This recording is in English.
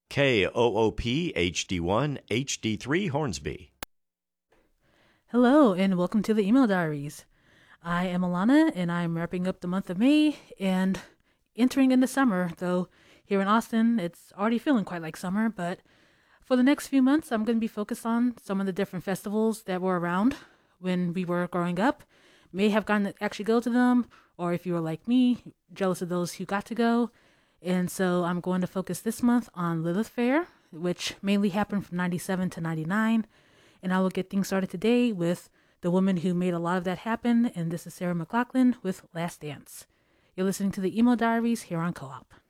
KOOP HD1 HD3 Hornsby. Hello, and welcome to the Email Diaries. I am Alana, and I'm wrapping up the month of May and entering into summer, though here in Austin, it's already feeling quite like summer, but for the next few months, I'm going to be focused on some of the different festivals that were around when we were growing up. May have gotten to actually go to them, or if you were like me, jealous of those who got to go. And so I'm going to focus this month on Lilith Fair, which mainly happened from 97 to 99. And I will get things started today with the woman who made a lot of that happen, and this is Sarah McLachlan with Last Dance. You're listening to the Emo Diaries here on Co-op.